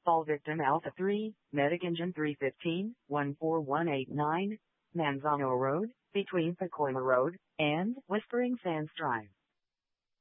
Fall victim Alpha 3, Medic Engine 315, 14189, Manzano Road, between Pacoima Road and Whispering Sands Drive.